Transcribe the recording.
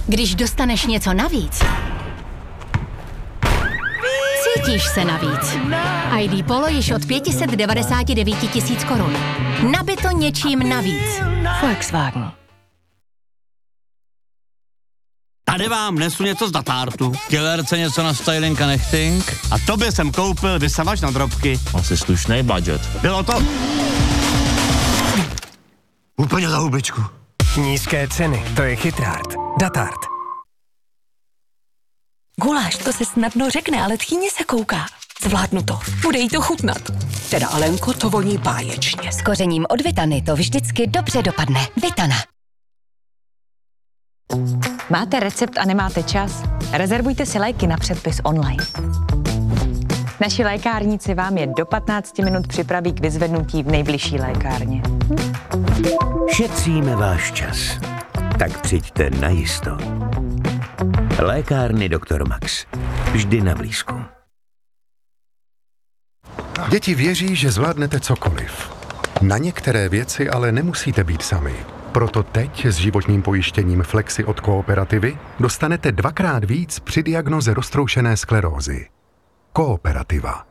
Když dostaneš něco navíc, cítíš se navíc. ID Polo již od 599 000 korun. Nabito něčím navíc. Volkswagen. Tady vám nesu něco z Datartu. Killerce něco na styling a nechting. A tobě jsem koupil vysavač na drobky. Asi slušný budget. Bylo to... úplně za hubičku. Nízké ceny, to je chytrát. Datart. Guláš, to se snadno řekne, ale tchýně se kouká. Zvládnu to. Bude jí to chutnat. Teda, Alenko, to voní báječně. S kořením od Vitany to vždycky dobře dopadne. Vitana. Máte recept a nemáte čas? Rezervujte si léky na předpis online. Naši lékárníci vám je do 15 minut připraví k vyzvednutí v nejbližší lékárně. Šetříme váš čas. Tak přijďte na jisto. Lékárny Dr. Max. Vždy na blízku. Děti věří, že zvládnete cokoliv. Na některé věci ale nemusíte být sami. Proto teď s životním pojištěním Flexi od Kooperativy dostanete 2x víc při diagnoze roztroušené sklerózy. Kooperativa.